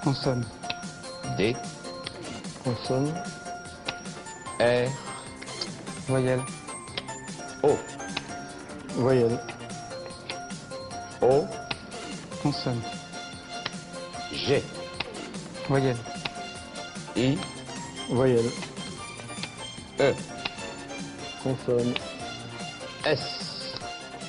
Consonne. D, Consonne. R, Voyelle. O, Voyelle. O, Consonne. G, Voyelle. I, Voyelle. E, Consonne. S.